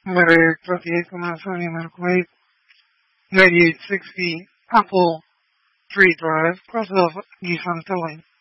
Number 28 Sony Microwave, 9860 Apple Tree Drive, Crossville, Nissan Towing.